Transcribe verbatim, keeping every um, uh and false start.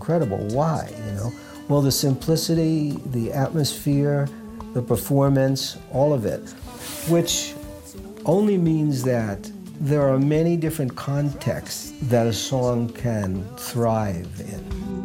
incredible. Why, you know? Well, the simplicity, the atmosphere, the performance, all of it, which only means that there are many different contexts that a song can thrive in.